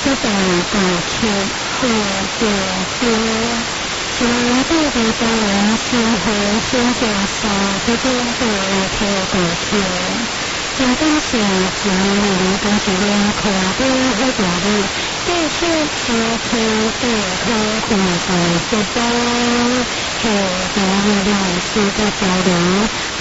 这道道歉后果多，虽然这个当然是和先介绍这种的头道歉，但当时只能跟着两口的那种的，但是小口的口口的这包，和的两次的交流。